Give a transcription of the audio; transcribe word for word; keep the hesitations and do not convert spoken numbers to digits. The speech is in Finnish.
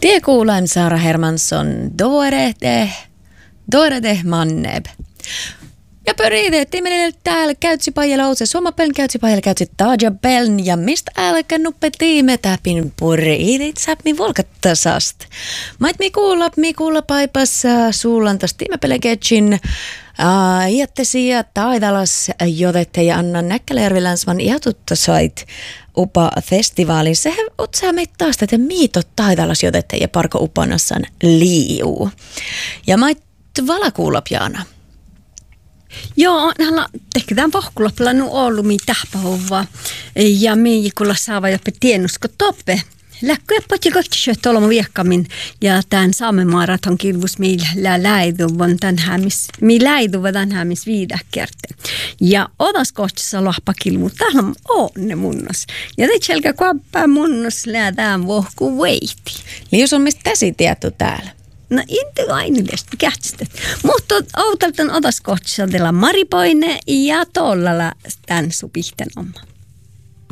Det kuulen Sara Hermansson, Dorete, Dorete Manneb. Ja pyritettiin meille täällä käytsi pajalla ouse suomapeln käytsi pajalla käytsi taaja peln ja mistä älkä nuppe tiime täpin puriitit säpmi volkattasast. Mait mi kuulla, mi kuulla paipas suullantas tiime peleketsin Uh, Jättesi ja taidalas jodette ja Anna Näkkäläjärvi-Länsman ihatuttasait upa festivaalin. Sehän otsaa meitä taas tätä miitot taidalas jodette ja parko upanassan liiuu. Ja mait valakuulap Jaana. Joo, näillä tehdään pohkulapilla nu ollut mi tähpähuvaa ja mi kuulla saava jopa tienusko toppe. Läkköjä poti kaikki syöt olemme viekkamin ja tämän Saamen maraton kilvus meillä läiduvan tämän hämis, mi läiduvan tämän hämis viidäkerte. Ja otas kohtissa lahpa kilvu, täällä on ne munnos. Ja te selkä kuappaa munnos lähdään vohku veiti. Lius on mistä täsi tietty täällä? No inte ainillisesti kähtstet. Mutta outaltan otas kohtissa teillä maripoine ja tollalla tämän supihten oma.